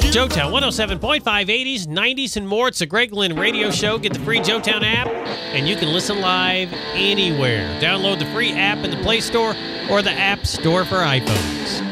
Joetown 107.5, 80s, 90s, and more. It's the Greg Lynn Radio Show. Get the free Joetown app, and you can listen live anywhere. Download the free app in the Play Store or the App Store for iPhones.